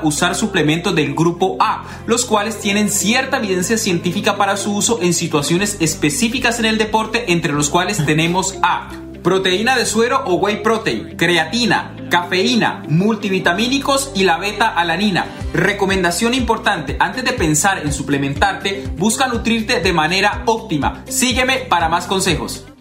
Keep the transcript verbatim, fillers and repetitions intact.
usar suplementos del grupo A, los cuales tienen cierta evidencia científica para su uso en situaciones específicas en el deporte, entre los cuales tenemos a proteína de suero o whey protein, creatina, cafeína, multivitamínicos y la beta-alanina. Recomendación importante: antes de pensar en suplementarte, busca nutrirte de manera óptima. Sígueme para más consejos.